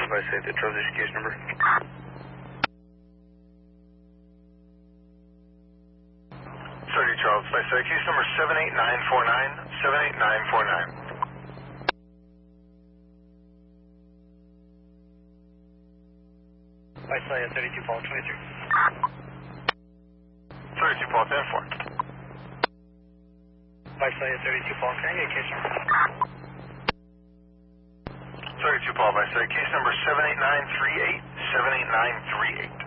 I say the transition case number. 30 Charles, I say case number 78949, 78949. I say 32 Paul 23. 32 Paul 10-4. I say 32 Paul, can I get a case number? 32 Paul, I say case number 78938, 78938.